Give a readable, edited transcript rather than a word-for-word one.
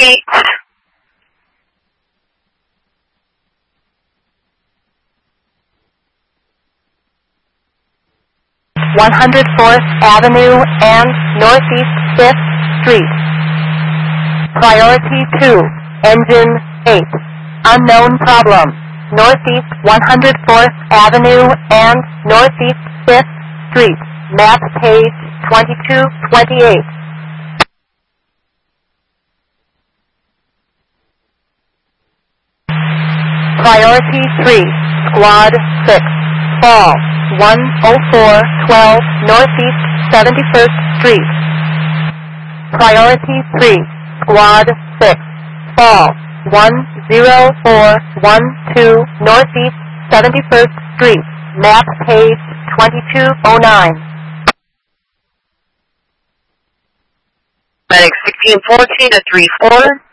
Street. 104th Avenue and Northeast 5th Street. Priority 2, Engine 8. Unknown problem. Northeast 104th Avenue and Northeast 5th Street. Map page 2228. Priority 3, Squad 6. Fall 10412 Northeast 71st Street. Priority 3, Squad 6. Fall 10412 Northeast 71st Street. Map page 2209. Medic 1614 to 34.